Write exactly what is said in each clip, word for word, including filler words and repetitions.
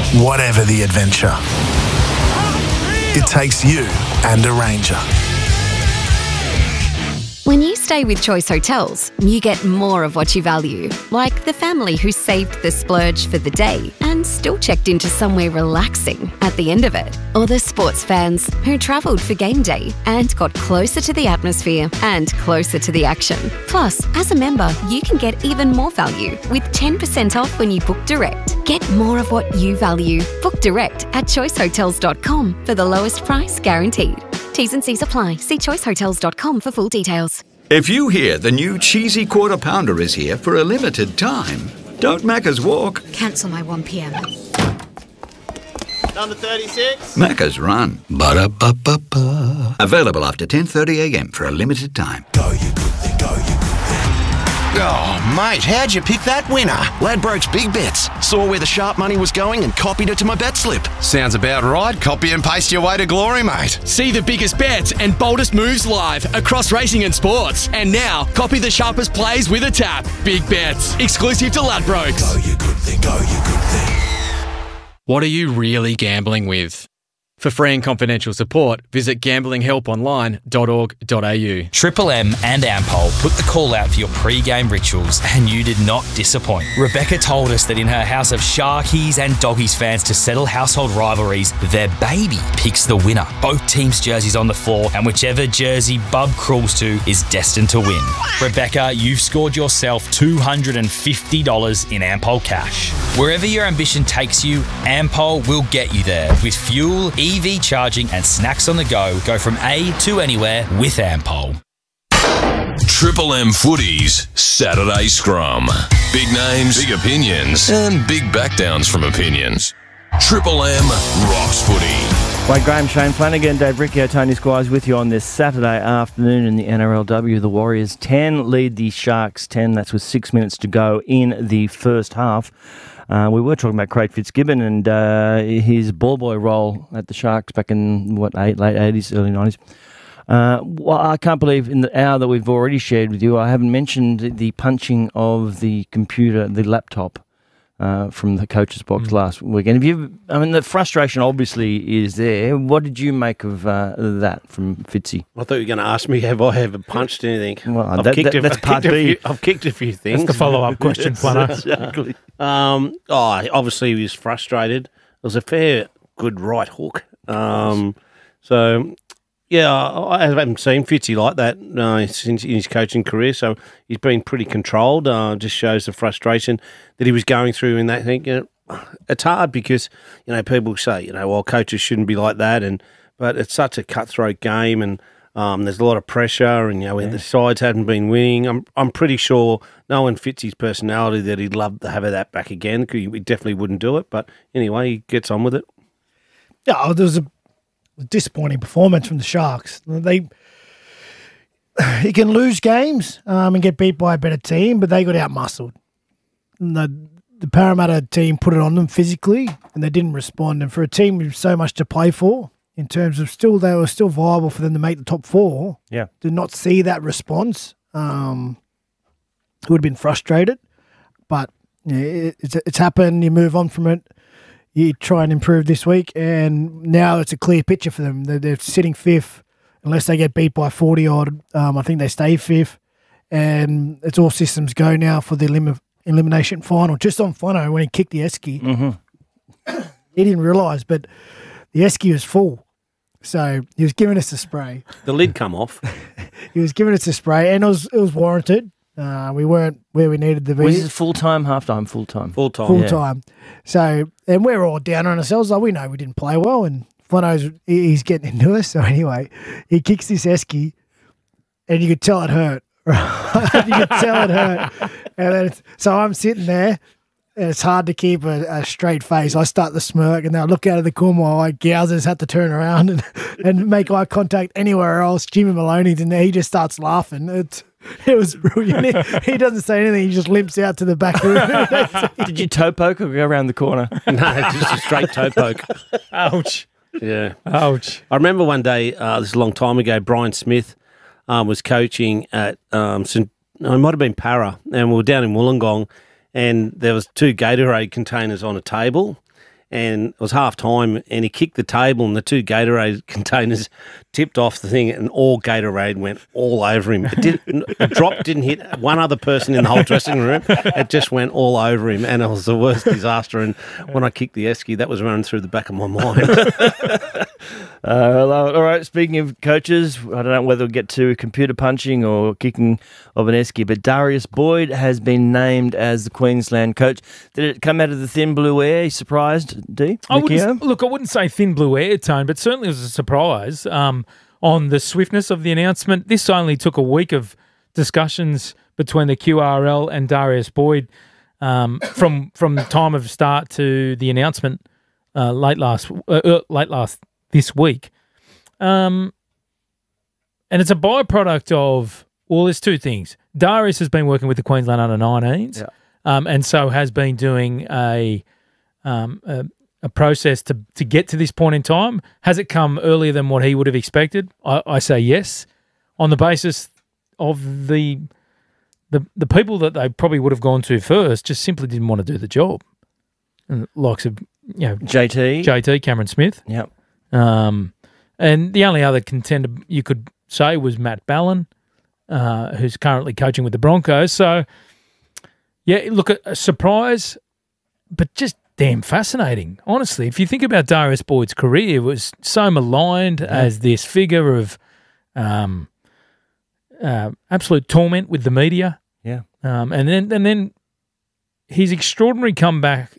Whatever the adventure, it takes you and a Ranger. When you stay with Choice Hotels, you get more of what you value, like the family who saved the splurge for the day and still checked into somewhere relaxing at the end of it, or the sports fans who travelled for game day and got closer to the atmosphere and closer to the action. Plus, as a member, you can get even more value with ten percent off when you book direct. Get more of what you value. Book direct at choice hotels dot com for the lowest price guaranteed. T's and C's apply. See choice hotels dot com for full details. If you hear the new cheesy quarter pounder is here for a limited time, don't Macca's walk. Cancel my one p m. Number thirty-six. Macca's run. Ba-da-ba-ba-ba. Available after ten thirty a m for a limited time. Go, you good thing, go, you good thing. Oh, mate, how'd you pick that winner? Ladbrokes Big Bets. Saw where the sharp money was going and copied it to my bet slip. Sounds about right. Copy and paste your way to glory, mate. See the biggest bets and boldest moves live across racing and sports. And now, copy the sharpest plays with a tap. Big Bets. Exclusive to Ladbrokes. Go, you good thing, go, you good thing. What are you really gambling with? For free and confidential support, visit gambling help online dot org dot a u. Triple M and Ampol put the call out for your pre-game rituals, and you did not disappoint. Rebecca told us that in her house of Sharkies and Doggies fans to settle household rivalries, their baby picks the winner. Both teams' jerseys on the floor, and whichever jersey Bub crawls to is destined to win. Rebecca, you've scored yourself two hundred fifty dollars in Ampol cash. Wherever your ambition takes you, Ampol will get you there with fuel, E V charging and snacks on the go. Go from A to anywhere with Ampol. Triple M Footy's Saturday Scrum. Big names, big opinions, and big backdowns from opinions. Triple M rocks footy. Wade Graham, Shane Flanagan, Dave Riccio, Tony Squires with you on this Saturday afternoon in the N R L W. The Warriors ten lead the Sharks ten. That's with six minutes to go in the first half. Uh, we were talking about Craig Fitzgibbon and uh, his ball boy role at the Sharks back in, what, eight, late eighties, early nineties. Uh, well, I can't believe in the hour that we've already shared with you, I haven't mentioned the punching of the computer, the laptop, uh, from the coach's box mm. last weekend. Have you, I mean, the frustration obviously is there. What did you make of uh, that from Fitzy? I thought you were going to ask me, have I ever punched anything? Well, I've, that, kicked that, a, that's I've, part kicked B. a few, I've kicked a few things. That's the follow-up question, Flano. Exactly. Um, oh, obviously he was frustrated. It was a fair, good right hook. Um, so, yeah, I, I haven't seen Fitzy like that uh, since in his coaching career. So he's been pretty controlled. Uh, just shows the frustration that he was going through in that thing. You know, it's hard because, you know, people say, you know, well, coaches shouldn't be like that, and but it's such a cutthroat game, and um, there's a lot of pressure, and you know, yeah. the sides hadn't been winning. I'm I'm pretty sure, knowing Fitzy's personality, that he'd love to have that back again. He definitely wouldn't do it, but anyway, he gets on with it. Yeah, there was a disappointing performance from the Sharks. They he can lose games um, and get beat by a better team, but they got out-muscled. The, the Parramatta team put it on them physically, and they didn't respond. And for a team with so much to play for, in terms of still, they were still viable for them to make the top four. Yeah, to not see that response, um, would have been frustrated. But you know, it, it's it's happened. You move on from it. You try and improve this week, and now it's a clear picture for them. They're, they're sitting fifth, unless they get beat by forty odd. Um, I think they stay fifth, and it's all systems go now for the elim- elimination final. Just on Flano, when he kicked the esky, mm-hmm. he didn't realise, but the esky was full. So he was giving us a spray. The lid come off. He was giving us a spray, and it was it was warranted. Uh, we weren't where we needed to be. Was it full time, half time, full time? Full time. Full yeah. time. So, and we're all down on ourselves. Like, we know we didn't play well, and Flano's, he's getting into us. So anyway, he kicks this esky, and you could tell it hurt. Right? You could tell it hurt. And then it's, so I'm sitting there, and it's hard to keep a, a straight face. I start to smirk, and then I look out of the corner while my Gowsers had to turn around and, and make eye contact anywhere else. Jimmy Maloney's in there. He just starts laughing. It's It was brilliant. He, he doesn't say anything. He just limps out to the back room. Did you toe poke or go around the corner? No, just a straight toe poke. Ouch. Yeah. Ouch. I remember one day, uh, this is a long time ago, Brian Smith um, was coaching at um, St No, it might have been Para, and we were down in Wollongong, and there was two Gatorade containers on a table, and it was half time, and he kicked the table, and the two Gatorade containers tipped off the thing, and all Gatorade went all over him. It didn't, the drop didn't hit one other person in the whole dressing room. It just went all over him, and it was the worst disaster. And when I kicked the esky, that was running through the back of my mind. Uh, I love it. All right, speaking of coaches, I don't know whether we'll get to computer punching or kicking of an esky, but Darius Boyd has been named as the Queensland coach. Did it come out of the thin blue air? Are you surprised, D? I wouldn't, look, I wouldn't say thin blue air tone, but certainly it was a surprise um, on the swiftness of the announcement. This only took a week of discussions between the Q R L and Darius Boyd um, from from the time of start to the announcement uh, late last uh, uh, late last. this week. Um, and it's a byproduct of, well, there's two things. Darius has been working with the Queensland under nineteens, yeah. um, and so has been doing a um, a, a process to, to get to this point in time. Has it come earlier than what he would have expected? I, I say yes, on the basis of the, the the people that they probably would have gone to first just simply didn't want to do the job. And the likes of, you know, J T. J T, Cameron Smith. Yep. Um, and the only other contender you could say was Matt Ballin, uh, who's currently coaching with the Broncos. So, yeah, look, a, a surprise, but just damn fascinating. Honestly, if you think about Darius Boyd's career, it was so maligned yeah. as this figure of um, uh, absolute torment with the media. Yeah. Um, and then and then his extraordinary comeback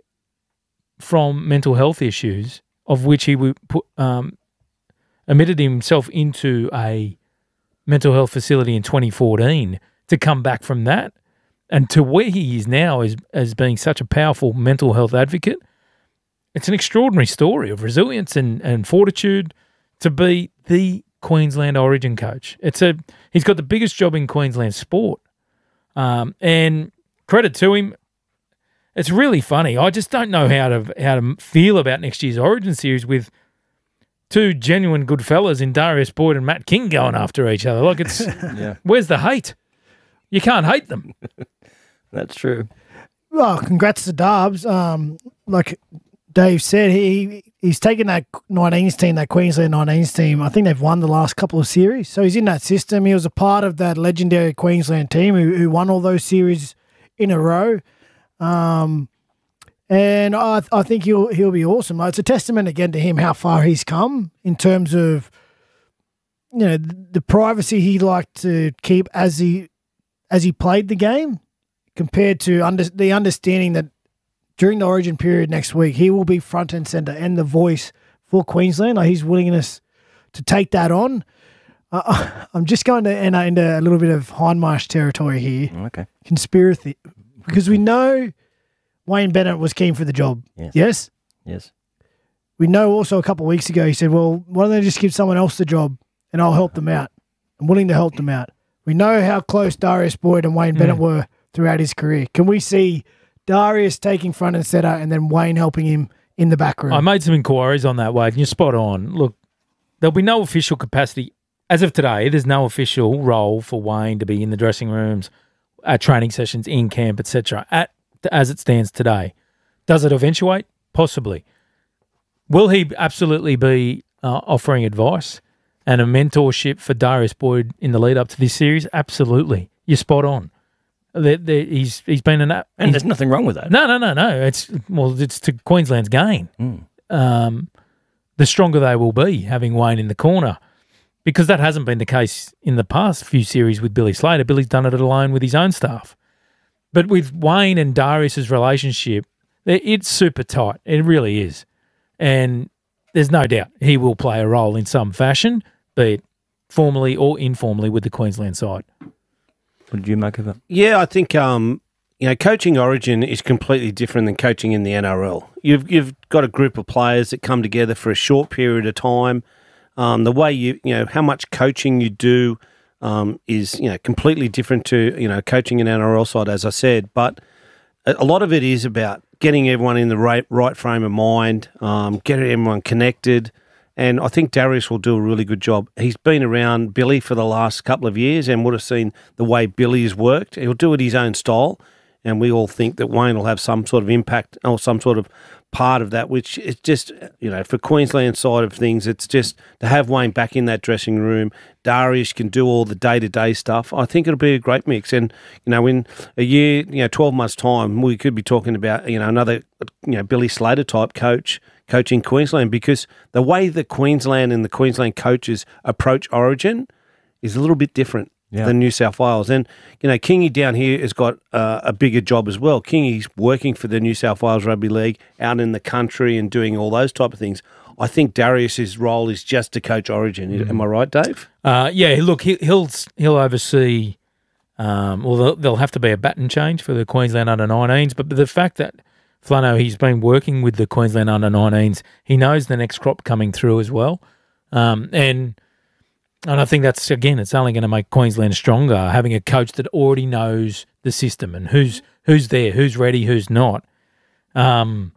from mental health issues, of which he would put, um, admitted himself into a mental health facility in twenty fourteen to come back from that, and to where he is now as, as being such a powerful mental health advocate. It's an extraordinary story of resilience and, and fortitude to be the Queensland Origin coach. It's a he's got the biggest job in Queensland sport, um, and credit to him. It's really funny. I just don't know how to how to feel about next year's Origin series with two genuine good fellas in Darius Boyd and Matt King going after each other. Like it's yeah. Where's the hate? You can't hate them. That's true. Well, congrats to Darbs. Um, like Dave said, he he's taken that nineteens team, that Queensland nineteens team. I think they've won the last couple of series. So he's in that system. He was a part of that legendary Queensland team who, who won all those series in a row. Um, and I I think he'll he'll be awesome. It's a testament again to him how far he's come in terms of, you know, the, the privacy he liked to keep as he as he played the game, compared to under, the understanding that during the Origin period next week he will be front and centre and the voice for Queensland. Like his willingness to take that on. Uh, I'm just going to enter into a little bit of Hindmarsh territory here. Okay, conspiracy. Because we know Wayne Bennett was keen for the job. Yes. Yes? Yes. We know also a couple of weeks ago he said, well, why don't they just give someone else the job and I'll help them out. I'm willing to help them out. We know how close Darius Boyd and Wayne Bennett mm. were throughout his career. Can we see Darius taking front and centre and then Wayne helping him in the back room? I made some inquiries on that, Wade, and you're spot on. Look, there'll be no official capacity. As of today, there's no official role for Wayne to be in the dressing rooms, at training sessions, in camp, et cetera. At as it stands today, does it eventuate? Possibly. Will he absolutely be uh, offering advice and a mentorship for Darius Boyd in the lead up to this series? Absolutely. You're spot on. They're, they're, he's he's been an and there's nothing wrong with that. No, no, no, no. It's well, it's to Queensland's gain. Mm. Um, the stronger they will be having Wayne in the corner. Because that hasn't been the case in the past few series with Billy Slater. Billy's done it alone with his own staff. But with Wayne and Darius's relationship, it's super tight. It really is. And there's no doubt he will play a role in some fashion, be it formally or informally with the Queensland side. What did you make of it? Yeah, I think um, you know, coaching Origin is completely different than coaching in the N R L. You've you've got a group of players that come together for a short period of time. Um, the way you, you know, how much coaching you do um, is, you know, completely different to, you know, coaching an N R L side, as I said. But a, a lot of it is about getting everyone in the right, right frame of mind, um, getting everyone connected. And I think Darius will do a really good job. He's been around Billy for the last couple of years and would have seen the way Billy has worked. He'll do it his own style. and we all think that Wayne will have some sort of impact or some sort of part of that, which is just, you know, for Queensland side of things, it's just to have Wayne back in that dressing room. Darius can do all the day-to-day stuff. I think it'll be a great mix. And, you know, in a year, you know, twelve months' time, we could be talking about, you know, another, you know, Billy Slater type coach coaching Queensland, because the way that Queensland and the Queensland coaches approach Origin is a little bit different. Yeah. Than New South Wales. And, you know, Kingy down here has got uh, a bigger job as well. Kingy's working for the New South Wales Rugby League out in the country and doing all those type of things. I think Darius's role is just to coach Origin. Mm. Am I right, Dave? Uh, yeah, look, he, he'll he'll oversee, um, well, there'll have to be a baton change for the Queensland under nineteens, but the fact that Flano, he's been working with the Queensland under nineteens, he knows the next crop coming through as well. Um, and... And I think that's, again, it's only going to make Queensland stronger, having a coach that already knows the system and who's who's there, who's ready, who's not. Um,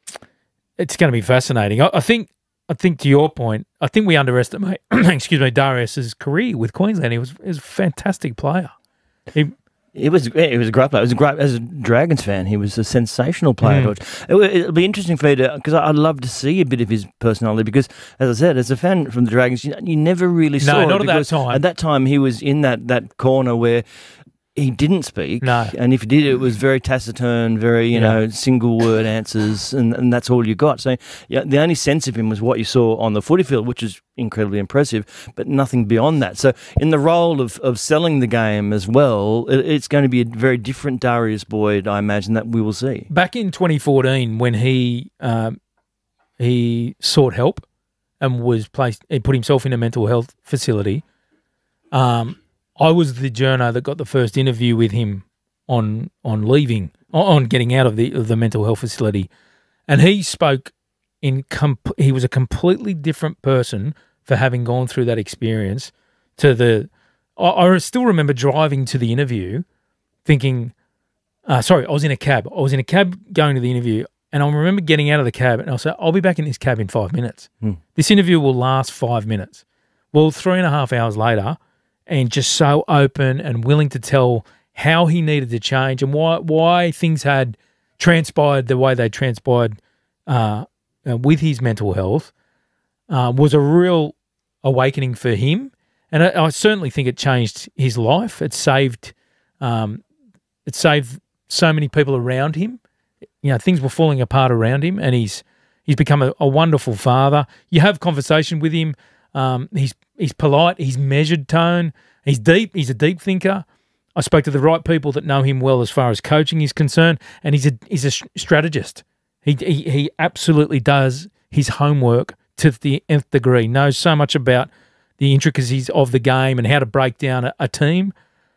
it's going to be fascinating. I, I think, I think to your point, I think we underestimate, excuse me, Darius's career with Queensland. He was, he was a fantastic player. He, It was it was a great player. It was a great as a Dragons fan. He was a sensational player. Mm. It, it'll be interesting for you to, because I'd love to see a bit of his personality. Because as I said, as a fan from the Dragons, you, you never really saw. No, not it at that time. At that time, he was in that that corner where he didn't speak. No. And if he did, it was very taciturn, very, you Yeah. know, single word answers, and, and that's all you got. So yeah, the only sense of him was what you saw on the footy field, which is incredibly impressive, but nothing beyond that. So in the role of, of selling the game as well, it, it's going to be a very different Darius Boyd, I imagine, that we will see. Back in twenty fourteen, when he um, he sought help and was placed, he put himself in a mental health facility, um, I was the journo that got the first interview with him on on leaving, on getting out of the of the mental health facility, and he spoke in. Comp- he was a completely different person for having gone through that experience. To the, I, I still remember driving to the interview, thinking, uh, sorry, I was in a cab. I was in a cab going to the interview, and I remember getting out of the cab, and I said, "I'll be back in this cab in five minutes. Hmm. This interview will last five minutes." Well, three and a half hours later. And just so open and willing to tell how he needed to change and why why things had transpired the way they transpired uh, uh, with his mental health uh, was a real awakening for him. And I, I certainly think it changed his life. It saved um, it saved so many people around him. You know, things were falling apart around him, and he's he's become a, a wonderful father. You have conversation with him. Um, he's he's polite. He's measured tone. He's deep. He's a deep thinker. I spoke to the right people that know him well as far as coaching is concerned, and he's a he's a strategist. He he, he absolutely does his homework to the nth degree. Knows so much about the intricacies of the game and how to break down a, a team.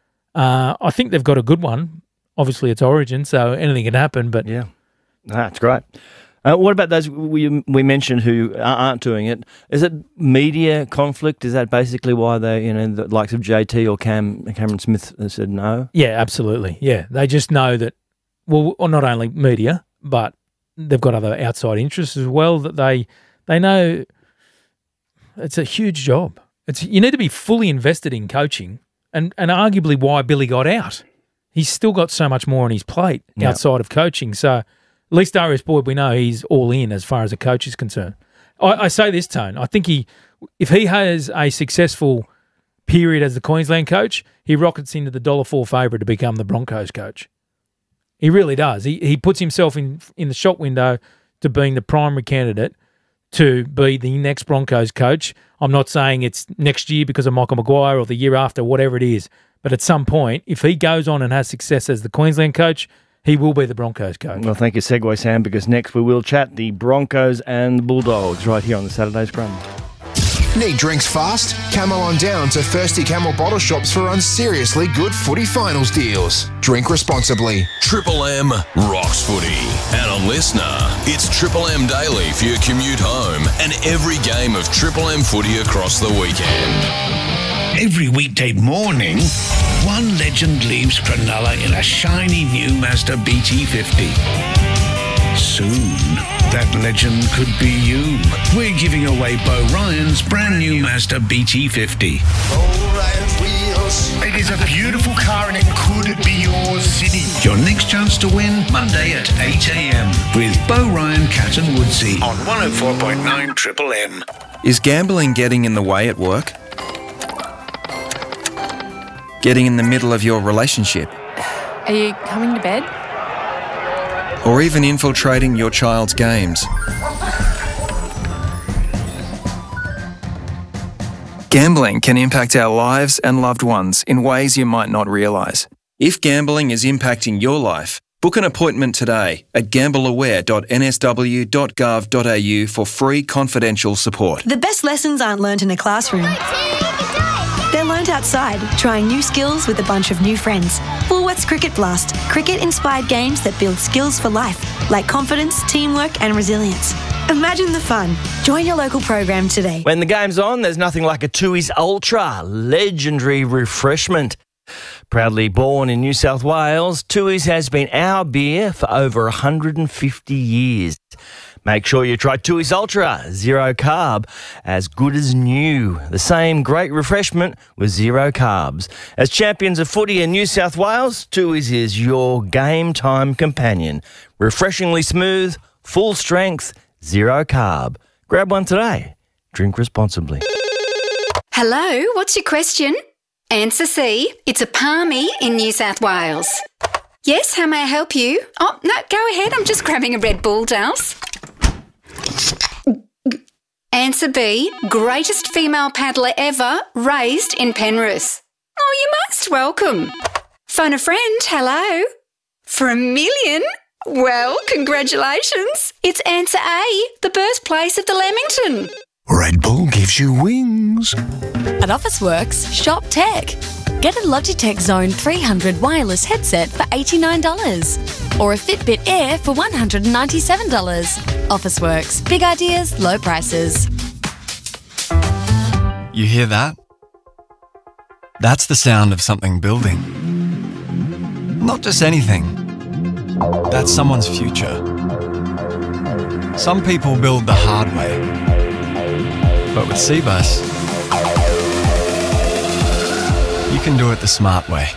Uh, I think they've got a good one. Obviously, it's Origin, so anything can happen. But yeah, that's great. Uh, what about those we we mentioned who aren't doing it? Is it media conflict? Is that basically why they, you know, the likes of J T or Cam Cameron Smith said no? Yeah, absolutely. Yeah, they just know that. Well, not only media, but they've got other outside interests as well. That they they know it's a huge job. It's you need to be fully invested in coaching, and and arguably why Billy got out. He's still got so much more on his plate Yeah. outside of coaching. So. At least Darius Boyd, we know he's all in as far as a coach is concerned. I, I say this, Tone. I think he, if he has a successful period as the Queensland coach, he rockets into the dollar four favourite to become the Broncos coach. He really does. He he puts himself in in the shop window to being the primary candidate to be the next Broncos coach. I'm not saying it's next year because of Michael Maguire or the year after, whatever it is. But at some point, if he goes on and has success as the Queensland coach, he will be the Broncos coach. Well, thank you, Segway Sam, because next we will chat the Broncos and the Bulldogs right here on the Saturday Scrum. Need drinks fast? Camel on down to Thirsty Camel bottle shops for unseriously good footy finals deals. Drink responsibly. Triple M rocks footy. And on Listener, it's Triple M Daily for your commute home and every game of Triple M footy across the weekend. Every weekday morning, one legend leaves Cronulla in a shiny new Mazda B T fifty. Soon, that legend could be you. We're giving away Bo Ryan's brand new Mazda B T fifty. It is a beautiful car and it could be yours, Sydney. Your next chance to win, Monday at eight a.m. with Bo Ryan, Cat and Woodsy on one oh four point nine Triple M. Is gambling getting in the way at work? Getting in the middle of your relationship? Are you coming to bed? Or even infiltrating your child's games? Gambling can impact our lives and loved ones in ways you might not realise. If gambling is impacting your life, book an appointment today at gamble aware dot n s w dot gov dot a u for free confidential support. The best lessons aren't learnt in a classroom. They're learnt outside, trying new skills with a bunch of new friends. Woolworths Cricket Blast. Cricket-inspired games that build skills for life, like confidence, teamwork and resilience. Imagine the fun. Join your local program today. When the game's on, there's nothing like a Tooheys Ultra, legendary refreshment. Proudly born in New South Wales, Tooheys has been our beer for over one hundred fifty years. Make sure you try Tooheys Ultra, zero carb, as good as new. The same great refreshment with zero carbs. As champions of footy in New South Wales, Tooheys is your game time companion. Refreshingly smooth, full strength, zero carb. Grab one today. Drink responsibly. Hello, what's your question? Answer C. It's a palmy in New South Wales. Yes, how may I help you? Oh, no, go ahead. I'm just grabbing a Red Bull, Dals. Answer B. Greatest female paddler ever, raised in Penrith. Oh, you're most welcome. Phone a friend, hello. For a million? Well, congratulations. It's answer A, the birthplace of the Lamington. Red Bull gives you wings. At Officeworks, shop tech. Get a Logitech Zone three hundred wireless headset for eighty-nine dollars or a Fitbit Air for one hundred ninety-seven dollars. Officeworks, big ideas, low prices. You hear that? That's the sound of something building. Not just anything. That's someone's future. Some people build the hard way. But with Cbus, you can do it the smart way.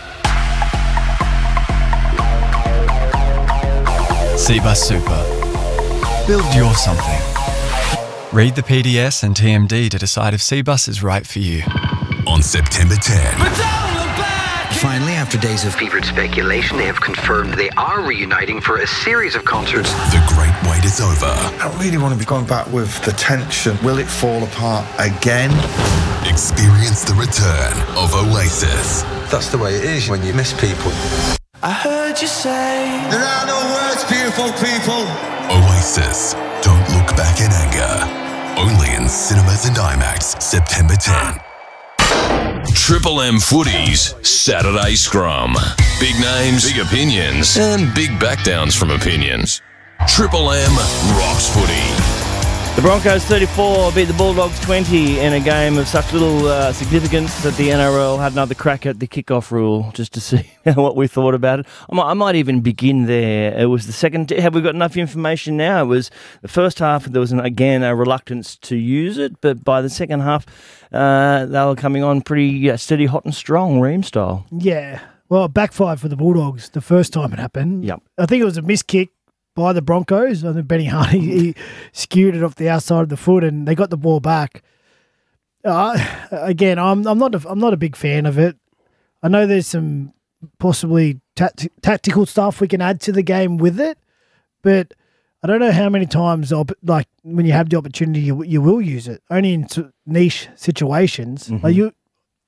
Cbus Super. Build your something. Read the P D S and T M D to decide if Cbus is right for you. On September tenth. Finally, after days of fevered speculation, they have confirmed they are reuniting for a series of concerts. The Great Wait is over. I really want to be going back with the tension. Will it fall apart again? Experience the return of Oasis. That's the way it is when you miss people. I heard you say there are no words, beautiful people. Oasis, Don't Look Back in Anger. Only in cinemas and IMAX, September tenth. Triple M Footy's Saturday Scrum. Big names, big opinions, and big backdowns from opinions. Triple M rocks footy. The Broncos thirty-four beat the Bulldogs twenty in a game of such little uh, significance that the N R L had another crack at the kickoff rule just to see what we thought about it. I might, I might even begin there. It was the second. Have we got enough information now? It was the first half. There was an, again a reluctance to use it, but by the second half, uh, they were coming on pretty uh, steady, hot and strong, Ream style. Yeah. Well, it backfired for the Bulldogs the first time it happened. Yep. I think it was a missed kick by the Broncos. I think Benny Hardy he skewed it off the outside of the foot, and they got the ball back. Uh, again, I'm I'm not a, I'm not a big fan of it. I know there's some possibly tact- tactical stuff we can add to the game with it, but I don't know how many times I'll, like when you have the opportunity, you you will use it. Only in niche situations. Mm-hmm. Like you,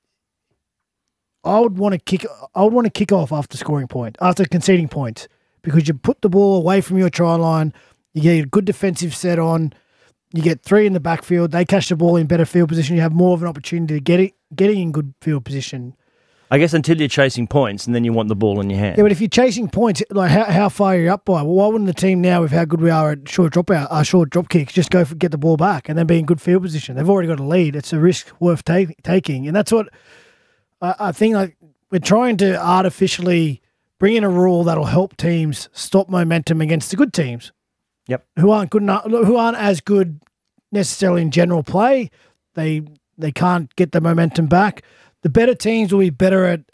I would want to kick. I would want to kick off after scoring point, after conceding points. Because you put the ball away from your try line, you get a good defensive set on, you get three in the backfield, they catch the ball in better field position, you have more of an opportunity to get it, getting in good field position. I guess until you're chasing points and then you want the ball in your hand. Yeah, but if you're chasing points, like how, how far are you up by? Well, why wouldn't the team now, with how good we are at short drop out, our short drop kicks, just go for get the ball back and then be in good field position? They've already got a lead. It's a risk worth take, taking. And that's what I, I think like we're trying to artificially bring in a rule that'll help teams stop momentum against the good teams. Yep. who aren't good enough, who aren't as good necessarily in general play. They they can't get the momentum back. The better teams will be better at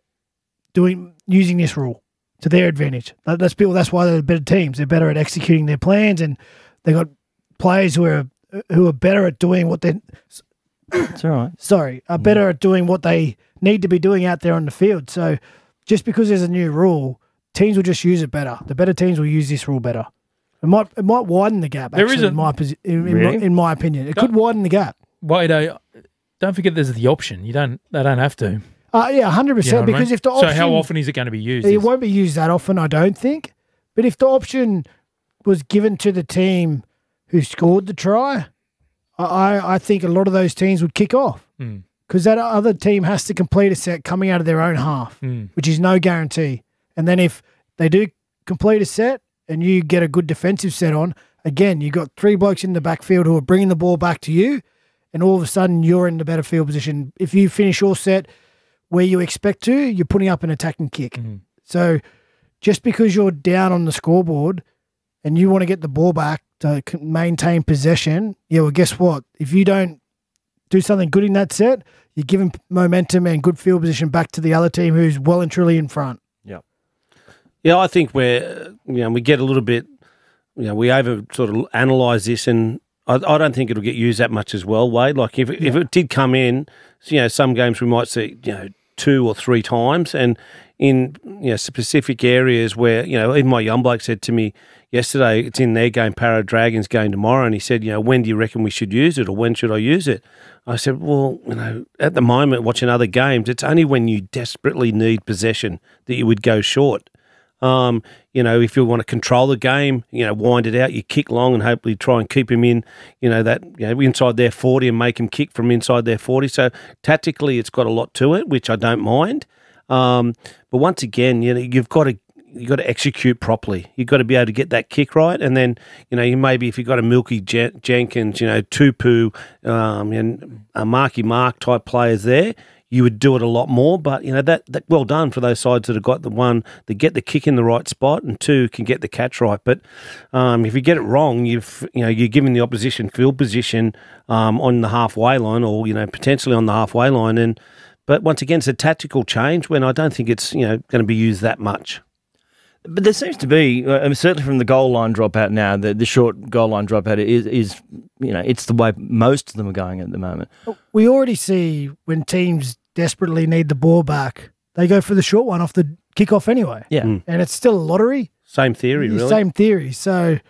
doing using this rule to their advantage. That, that's people. That's why they're the better teams. They're better at executing their plans, and they got players who are who are better at doing what they. It's all right. Sorry, are better at doing what they need to be doing out there on the field. So, just because there's a new rule, teams will just use it better. The better teams will use this rule better. It might it might widen the gap. There Actually, isn't- in my posi- in, in, Really? my, in my opinion, it Don't- could widen the gap. Wait, uh, don't forget there's the option. You don't. They don't have to. Uh, yeah, hundred You know percent. what I mean? Because if the option, so how often is it going to be used? it Is- won't be used that often, I don't think. But if the option was given to the team who scored the try, I I I think a lot of those teams would kick off. Mm. Because that other team has to complete a set coming out of their own half, Mm. which is no guarantee. And then if they do complete a set and you get a good defensive set on, again, you got three blokes in the backfield who are bringing the ball back to you, and all of a sudden you're in the better field position. If you finish your set where you expect to, you're putting up an attacking kick. Mm-hmm. So just because you're down on the scoreboard and you want to get the ball back to c- maintain possession, yeah, well, guess what? If you don't do something good in that set, you're giving momentum and good field position back to the other team who's well and truly in front. Yep. Yeah, I think we're, you know, we get a little bit, you know, we over sort of analyse this, and I, I don't think it'll get used that much as well, Wade. Like if, if it did come in, you know, some games we might see, you know, two or three times, and in, you know, specific areas where, you know, even my young bloke said to me yesterday, it's in their game, Para Dragons game tomorrow, and he said, you know, when do you reckon we should use it, or when should I use it? I said, well, you know, at the moment, watching other games, it's only when you desperately need possession that you would go short. Um, you know, if you want to control the game, you know, wind it out, you kick long and hopefully try and keep him in, you know, that, you know, inside their forty and make him kick from inside their forty. So tactically, it's got a lot to it, which I don't mind. Um, but once again, you know, you've got to you got to execute properly. You've got to be able to get that kick right, and then, you know, you maybe if you've got a Milky Jen- Jenkins, you know, Tupu, um, and a Marky Mark type players there, you would do it a lot more. But, you know, that, that well done for those sides that have got the one that get the kick in the right spot, and two can get the catch right. But um, if you get it wrong, you've you know you're giving the opposition field position um, on the halfway line, or, you know, potentially on the halfway line. And but once again, it's a tactical change when I don't think it's, you know, going to be used that much. But there seems to be, uh, I mean, certainly from the goal line dropout now, the, the short goal line dropout is, is, you know, it's the way most of them are going at the moment. We already see when teams desperately need the ball back, they go for the short one off the kickoff anyway. Yeah. Mm. And it's still a lottery. Same theory, really. Same theory. So,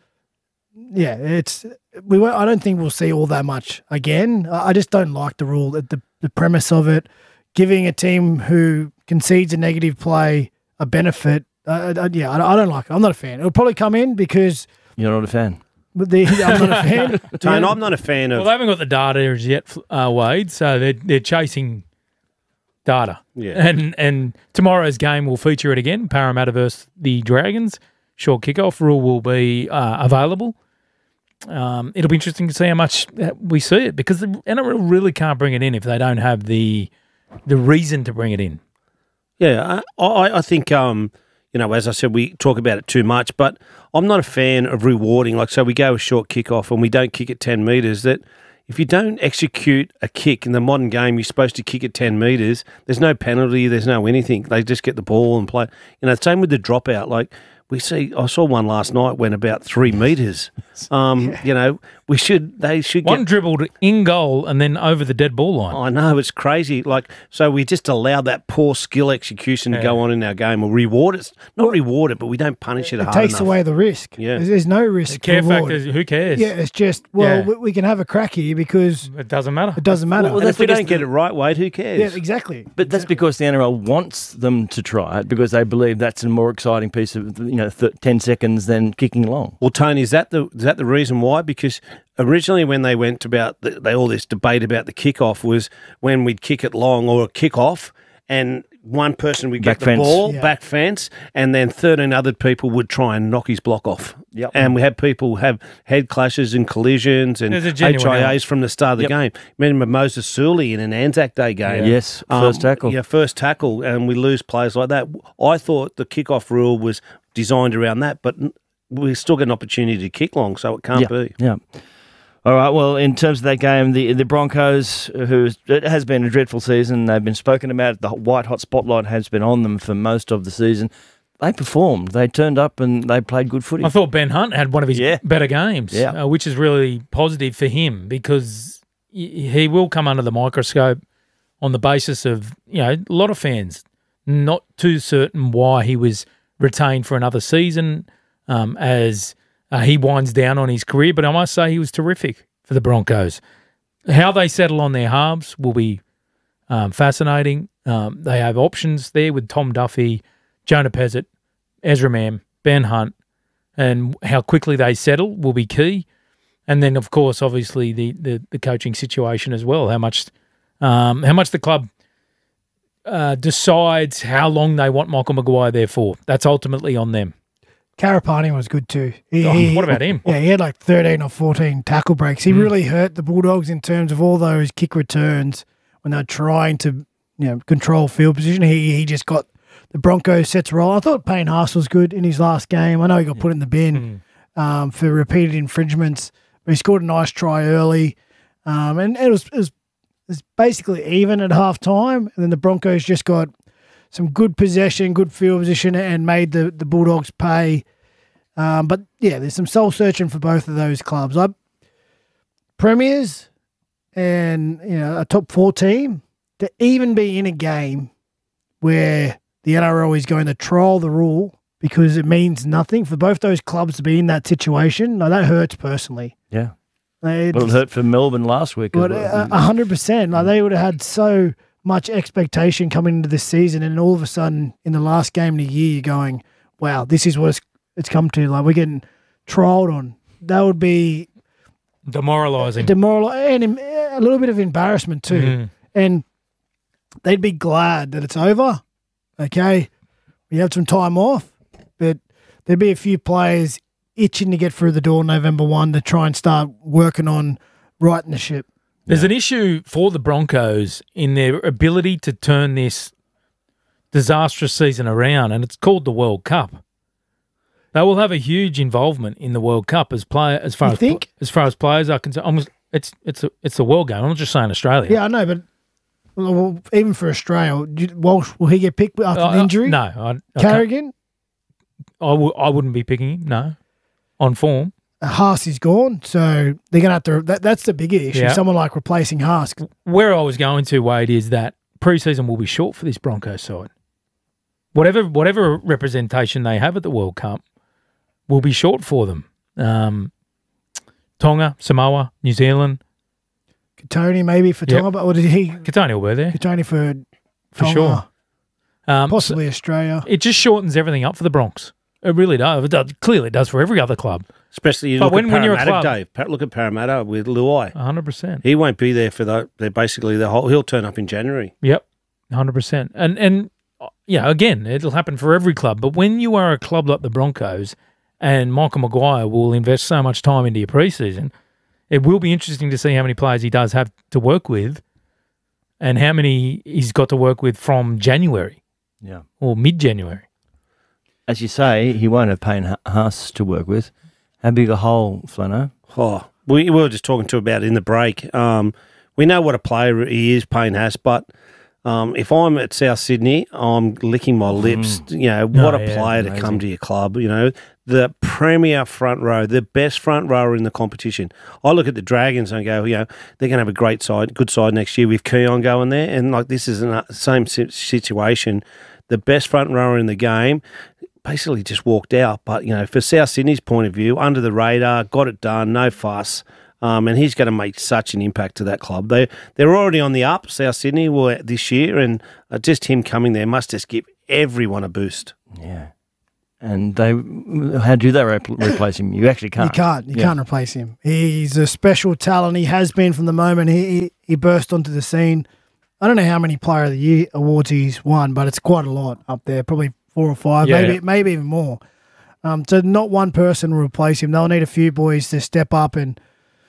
yeah, it's we. Won't, I don't think we'll see all that much again. I I just don't like the rule, the the premise of it, giving a team who concedes a negative play a benefit. Uh, uh, yeah, I, I don't like it. I'm not a fan. It'll probably come in because You're not a fan. but the, I'm not a fan. Tone, I'm not a fan of. Well, they haven't got the data as yet, uh, Wade. So they're they're chasing data. Yeah. And and tomorrow's game will feature it again. Parramatta versus the Dragons. Short kickoff rule will be uh, available. Um, it'll be interesting to see how much we see it, because the N R L really can't bring it in if they don't have the the reason to bring it in. Yeah, I, I, I think, um, you know, as I said, we talk about it too much, but I'm not a fan of rewarding. Like, so we go a short kickoff and we don't kick at ten metres. That if you don't execute a kick in the modern game, you're supposed to kick at ten metres. There's no penalty. There's no anything. They just get the ball and play. You know, same with the dropout. Like, we see, I saw one last night went about three metres. Um, you know, we should, they should One get. dribbled in goal and then over the dead ball line. I know, it's crazy. Like, so we just allow that poor skill execution to Yeah. go on in our game. We'll reward it, not reward it, but we don't punish it, It hard takes enough. away the risk. Yeah. There's, there's no risk. The care reward. factor is, who cares? Yeah, it's just, well, Yeah. we, we can have a crack here because It doesn't matter. it doesn't matter. And if we don't get it right, Wade, who cares? yeah, exactly. But that's because the N R L wants them to try it, because they believe that's a more exciting piece of, you know, th- ten seconds than kicking long. Well, Tony, is that the is that the reason why? Because originally, when they went about the, they all this debate about the kickoff was when we'd kick it long or a kickoff, and one person would get Back the fence. ball Yeah. back fence, and then thirteen other people would try and knock his block off. Yep. And we had people have head clashes and collisions and There's a H genuine I As element. from the start of the Yep. game. Remember Moses Sully in an Anzac Day game? Yeah. Yes, first tackle. Yeah, first tackle, and we lose players like that. I thought the kickoff rule was designed around that, but we still get an opportunity to kick long, so it can't yeah, be. Yeah. All right, well, in terms of that game, the the Broncos, who it has been a dreadful season, they've been spoken about, the white-hot spotlight has been on them for most of the season. They performed. They turned up and they played good footy. I thought Ben Hunt had one of his yeah. better games, yeah. uh, which is really positive for him because he will come under the microscope on the basis of, you know, a lot of fans not too certain why he was retained for another season um, as uh, he winds down on his career. But I must say he was terrific for the Broncos. How they settle on their halves will be um, fascinating. Um, they have options there with Tom Duffy, Jonah Pezzett, Ezra Mam, Ben Hunt, and how quickly they settle will be key. And then, of course, obviously the the, the coaching situation as well. How much, um, how much the club uh, decides how long they want Michael Maguire there for. That's ultimately on them. Carapani was good too. He, Oh, he- what about him? Yeah, he had like thirteen or fourteen tackle breaks. He Mm. really hurt the Bulldogs in terms of all those kick returns when they're trying to, you know, control field position. He he just got the Broncos sets rolling. I thought Payne Haas was good in his last game. I know he got put in the bin um, for repeated infringements, but he scored a nice try early, um, and it was, it was it was basically even at half time. And then the Broncos just got some good possession, good field position, and made the, the Bulldogs pay. Um, but yeah, there's some soul searching for both of those clubs. I, premiers and you know a top four team to even be in a game where the N R L is going to trial the rule because it means nothing for both those clubs to be in that situation. No, that hurts personally. Yeah. It's- Well, it hurt for Melbourne last week. as But well. a hundred percent, like they would have had so much expectation coming into this season, and all of a sudden, in the last game of the year, you're going, "Wow, this is what it's, it's come to." Like we're getting trialled on. That would be Demoralising. demoralizing and a little bit of embarrassment too. Mhm. And they'd be glad that it's over. Okay, we have some time off, but there'd be a few players itching to get through the door November first to try and start working on righting the ship. There's an issue for the Broncos in their ability to turn this disastrous season around, and it's called the World Cup. They will have a huge involvement in the World Cup as player as far You as think? as far as players are concerned. Almost, it's it's a, it's the world game. I'm not just saying Australia. Yeah, I know, but well, even for Australia, do you- Walsh, will he get picked after Uh, an injury? No, I, I can't- Carrigan? I w- I wouldn't be picking him. No, on form. Haas is gone, so they're going to have to. That, that's the bigger issue. Yeah. Someone like replacing Haas. Where I was going to, Wade, is that preseason will be short for this Broncos side. Whatever whatever representation they have at the World Cup will be short for them. Um, Tonga, Samoa, New Zealand. Katoni maybe for Yep. Tonga, but what did he? Katoni will be there. Katoni for For Tonga, sure. Um, possibly Australia. It just shortens everything up for the Bronx. It really does. It does. Clearly, it does for every other club. Especially you But look when- at when you're a Parramatta, club- Dave. Pa- Look at Parramatta with Luai. one hundred percent. He won't be there for the. They're basically the whole. He'll turn up in January. Yep, one hundred percent. And, and uh, yeah, again, it'll happen for every club. But when you are a club like the Broncos and Michael Maguire will invest so much time into your preseason, it will be interesting to see how many players he does have to work with and how many he's got to work with from January. Yeah. Or mid-January. As you say, he won't have Payne Ha- Haas to work with. How big a hole, Flano? Oh, we, we were just talking to about it in the break. Um, we know what a player he is, Payne Haas, but um, if I'm at South Sydney, I'm licking my lips. You know, what Oh, a yeah, player to amazing. come to your club. You know, the premier front row, the best front rower in the competition. I look at the Dragons and go, you know, they're going to have a great side, good side next year with Keon going there. And like this is the same si- situation. The best front rower in the game basically just walked out. But, you know, for South Sydney's point of view, under the radar, got it done, no fuss. Um, and he's going to make such an impact to that club. They, they're already on the up, South Sydney, were this year, and uh, just him coming there must just give everyone a boost. Yeah. And they, how do they re- replace him? You actually can't. You can't. You Yeah. can't replace him. He's a special talent. He has been from the moment he, he, he burst onto the scene. I don't know how many Player of the Year awards he's won, but it's quite a lot up there. Probably four or five, Yeah. maybe maybe even more. Um, so not one person will replace him. They'll need a few boys to step up. And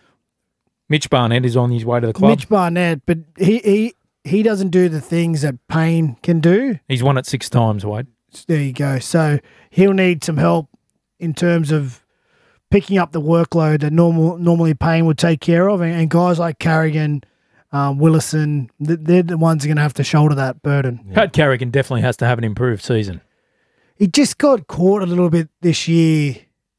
Mitch Barnett is on his way to the club. Mitch Barnett, but he, he he doesn't do the things that Payne can do. He's won it six times, Wade. There you go. So he'll need some help in terms of picking up the workload that normal normally Payne would take care of, and, and guys like Carrigan, um, Willison, th- they're the ones who are going to have to shoulder that burden. Yeah. Pat Carrigan definitely has to have an improved season. He just got caught a little bit this year.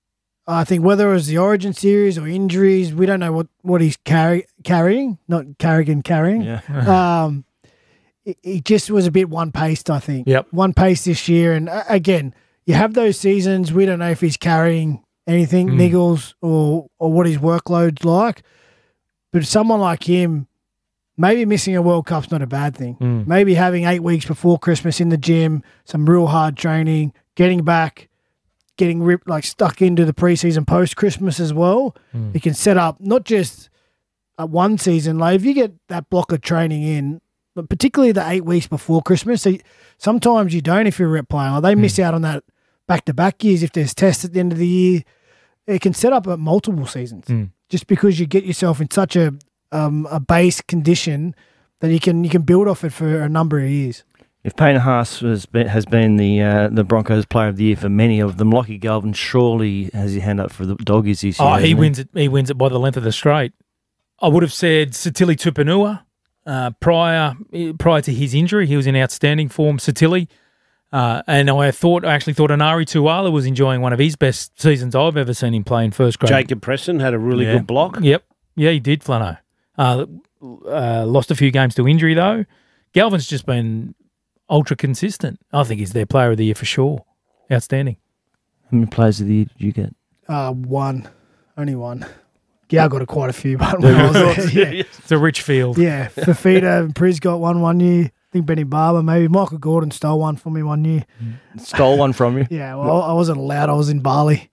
I think whether it was the Origin series or injuries, we don't know what, what he's carry, carrying, not Carrigan carrying. Yeah. um, he, he just was a bit one-paced, I think. Yep. One-paced this year. And uh, again, you have those seasons. We don't know if he's carrying anything, Mm. niggles, or, or what his workload's like. But someone like him, maybe missing a World Cup's not a bad thing. Mm. Maybe having eight weeks before Christmas in the gym, some real hard training, getting back, getting ripped, like stuck into the preseason post-Christmas as well. Mm. You can set up not just a one season, like if you get that block of training in, but particularly the eight weeks before Christmas, so sometimes you don't if you're a rep player. Like they Mm. miss out on that back-to-back years if there's tests at the end of the year. It can set up at multiple seasons Mm. just because you get yourself in such a um, a base condition that you can you can build off it for a number of years. If Payne Haas has been, has been the uh, the Broncos Player of the Year for many of them, Lockie Galvin surely has his hand up for the Doggies this year. Oh, he hasn't wins it. He wins it by the length of the straight. I would have said Satili Tupanua uh, prior prior to his injury. He was in outstanding form. Satili, uh, and I thought I actually thought Anari Tuala was enjoying one of his best seasons I've ever seen him play in first grade. Jacob Preston had a really Yeah. good block. Yep, yeah, he did. Flano uh, uh, lost a few games to injury though. Galvin's just been ultra consistent. I think he's their Player of the Year for sure. Outstanding. How many Players of the Year did you get? Uh, one, only one. Yeah, I got a quite a few, but when I was there, yeah. It's a rich field. Yeah, Fafita and Priz got one one year. I think Benny Barber, maybe Michael Gordon stole one from me one year. Stole one from you? Yeah, well, I wasn't allowed. I was in Bali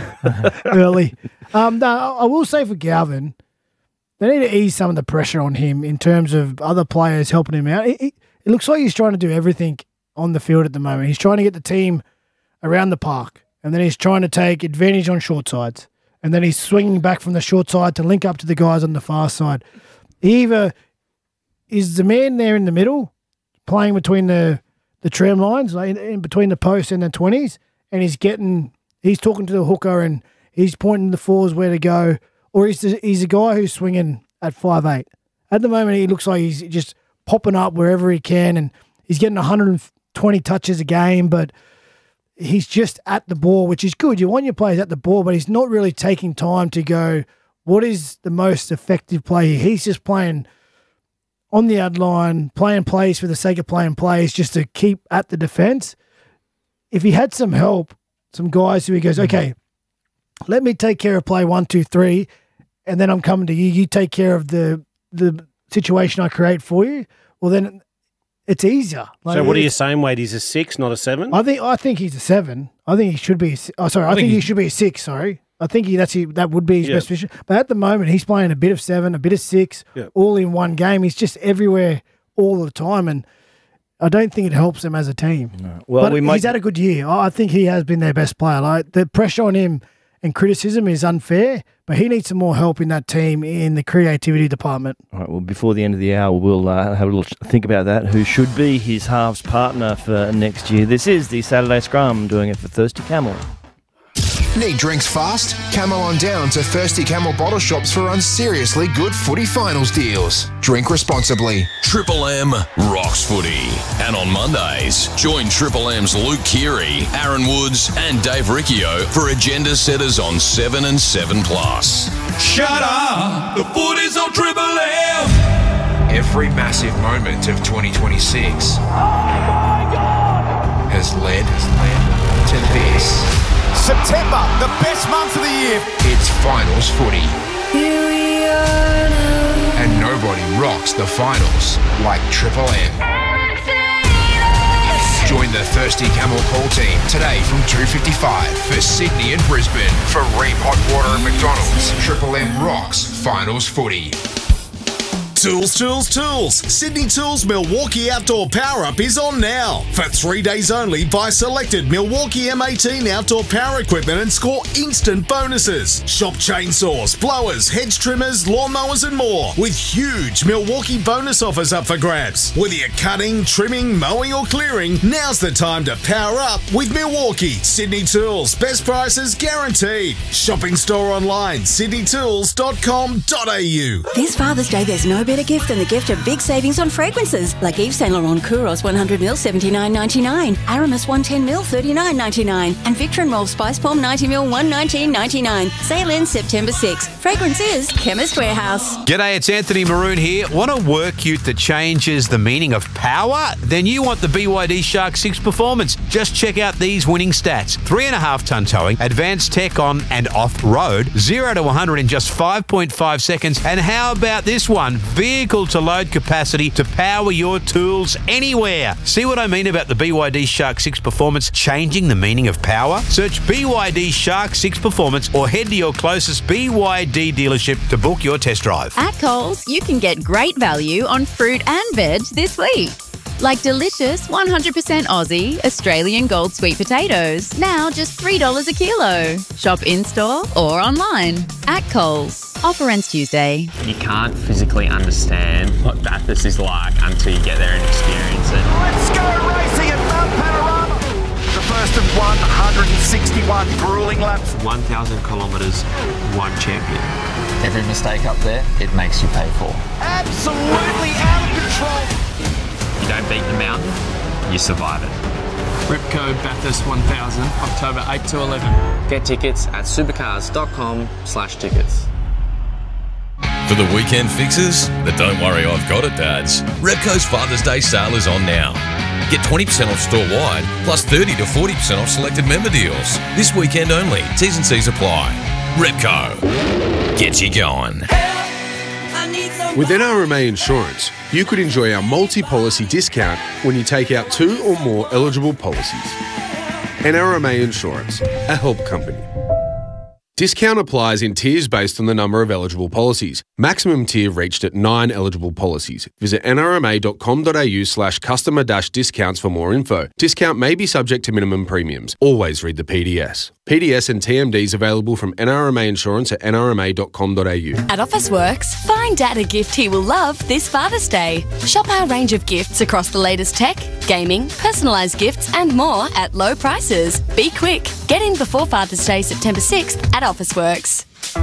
early. Um, no, I will say for Galvin, they need to ease some of the pressure on him in terms of other players helping him out. It, it, it looks like he's trying to do everything on the field at the moment. He's trying to get the team around the park, and then he's trying to take advantage on short sides, and then he's swinging back from the short side to link up to the guys on the far side. He either is the man there in the middle, playing between the, the tram lines, like in, in between the post and the twenties, and he's getting, he's talking to the hooker and he's pointing the fours where to go, or he's the, he's a guy who's swinging at five eight. At the moment, he looks like he's just popping up wherever he can, and he's getting one hundred twenty touches a game, but he's just at the ball, which is good. You want your players at the ball, but he's not really taking time to go, what is the most effective play here? He's just playing on the ad line, playing plays for the sake of playing plays just to keep at the defense. If he had some help, some guys who he goes, okay, let me take care of play one, two, three, and then I'm coming to you. You take care of the the situation I create for you. Well, then it's easier. Like, so what are you it's- saying, Wade? He's a six, not a seven? I think I think he's a seven. I think he should be. A, si- oh, sorry. I, I think, think he he's- should be a six. Sorry. I think he, that's he, that would be his Yeah. best position. But at the moment, he's playing a bit of seven, a bit of six, Yeah. all in one game. He's just everywhere all the time, and I don't think it helps them as a team. Well, but we might- he's had a good year. I I think he has been their best player. Like the pressure on him and criticism is unfair, but he needs some more help in that team in the creativity department. All right, well, before the end of the hour, we'll uh, have a little think about that. Who should be his halves partner for next year? This is the Saturday Scrum, doing it for Thirsty Camel. Need drinks fast? Camel on down to Thirsty Camel bottle shops for unseriously good footy finals deals. Drink responsibly. Triple M rocks footy. And on Mondays, join Triple M's Luke Keary, Aaron Woods, and Dave Riccio for agenda setters on seven and seven plus. Shut up! The footy's on Triple M! Every massive moment of twenty twenty-six has led, has led to this. September, the best month of the year. It's finals footy. And nobody rocks the finals like Triple M. Join the Thirsty Camel call team today from two fifty-five for Sydney and Brisbane. For Ream Hot Water and McDonald's, Triple M rocks finals footy. Tools, Tools, Tools. Sydney Tools Milwaukee Outdoor Power Up is on now. For three days only, buy selected Milwaukee M eighteen outdoor power equipment and score instant bonuses. Shop chainsaws, blowers, hedge trimmers, lawnmowers and more with huge Milwaukee bonus offers up for grabs. Whether you're cutting, trimming, mowing or clearing, now's the time to power up with Milwaukee. Sydney Tools. Best prices guaranteed. Shopping store online, sydney tools dot com dot a u. This Father's Day, there's no better gift than the gift of big savings on fragrances, like Yves Saint Laurent Kouros one hundred milliliters seventy-nine ninety-nine, Aramis one ten milliliters thirty-nine ninety-nine, and Victor and Rolf Spice Bomb ninety milliliters one nineteen ninety-nine. Sale ends September sixth. Fragrance is Chemist Warehouse. G'day, it's Anthony Maroon here. Want a work ute that changes the meaning of power? Then you want the B Y D Shark six Performance. Just check out these winning stats. Three and a half ton towing, advanced tech on and off-road, zero to one hundred in just five point five seconds. And how about this one? Vehicle to load capacity to power your tools anywhere. See what I mean about the B Y D Shark six Performance changing the meaning of power? Search B Y D Shark six Performance or head to your closest B Y D dealership to book your test drive. At Coles, you can get great value on fruit and veg this week. Like delicious one hundred percent Aussie Australian Gold Sweet Potatoes, now just three dollars a kilo. Shop in-store or online. At Coles. Offer ends Tuesday. You can't physically understand what Bathurst is like until you get there and experience it. Let's go racing at Mount Panorama. The first of one hundred sixty-one grueling laps. one thousand kilometres, one champion. Every mistake up there, it makes you pay for. Absolutely out of control. You don't beat the mountain, you survive it. Ripco Bathurst one thousand, October eighth to eleven. Get tickets at supercars.com slash tickets. For the weekend fixes that don't worry, I've got it, dads. Repco's Father's Day sale is on now. Get twenty percent off store-wide, plus thirty to forty percent off selected member deals. This weekend only. T's and C's apply. Repco. Get you going. With N R M A Insurance, you could enjoy our multi-policy discount when you take out two or more eligible policies. N R M A Insurance, a help company. Discount applies in tiers based on the number of eligible policies. Maximum tier reached at nine eligible policies. Visit n r m a dot com dot a u slash customer dash discounts for more info. Discount may be subject to minimum premiums. Always read the P D S. P D S and T M Ds available from N R M A Insurance at n r m a dot com dot a u. At Officeworks, find Dad a gift he will love this Father's Day. Shop our range of gifts across the latest tech, gaming, personalised gifts and more at low prices. Be quick. Get in before Father's Day, September sixth at Officeworks.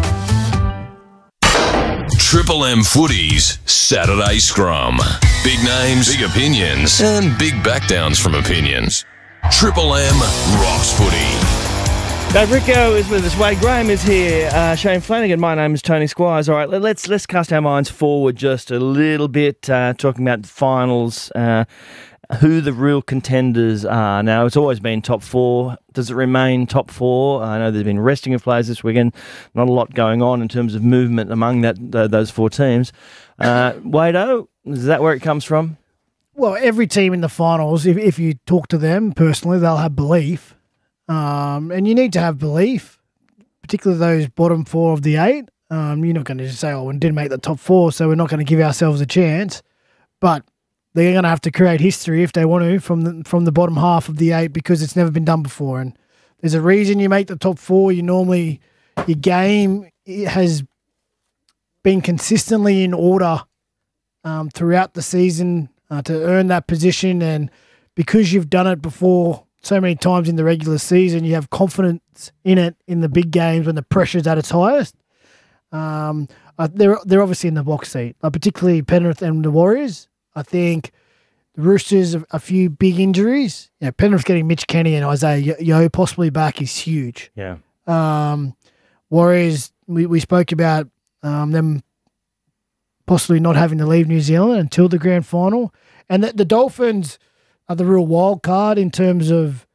Triple M Footy's Saturday Scrum. Big names, big opinions, and big backdowns from opinions. Triple M rocks footy. Dave Riccio is with us. Wade Graham is here. Uh, Shane Flanagan. My name is Tony Squires. All right, let, let's let's cast our minds forward just a little bit, uh, talking about the finals. Uh, who the real contenders are. Now, it's always been top four. Does it remain top four? I know there's been resting of players this weekend. Not a lot going on in terms of movement among that uh, those four teams. Uh, Wado, is that where it comes from? Well, every team in the finals, if, if you talk to them personally, they'll have belief. Um, and you need to have belief, particularly those bottom four of the eight. Um, you're not going to just say, oh, we didn't make the top four, so we're not going to give ourselves a chance. But they're going to have to create history if they want to from the, from the bottom half of the eight, because it's never been done before. And there's a reason you make the top four. You normally, your game has been consistently in order um, throughout the season uh, to earn that position. And because you've done it before so many times in the regular season, you have confidence in it in the big games when the pressure's at its highest. Um, uh, they're, they're obviously in the box seat, uh, particularly Penrith and the Warriors. I think the Roosters have a few big injuries. You know, Penrith getting Mitch Kenny and Isaiah Yo possibly back is huge. Yeah. Um, Warriors, we, we spoke about um, them possibly not having to leave New Zealand until the grand final. And the, the Dolphins are the real wild card in terms of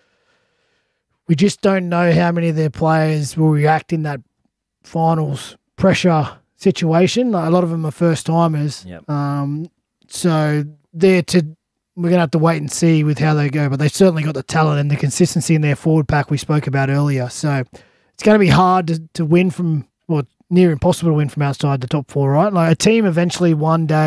we just don't know how many of their players will react in that finals pressure situation. A lot of them are first-timers. Yep. Um, so they're to we're going to have to wait and see with how they go, but they've certainly got the talent and the consistency in their forward pack we spoke about earlier. So it's going to be hard to, to win from, well, near impossible to win from outside the top four, right? Like a team eventually one day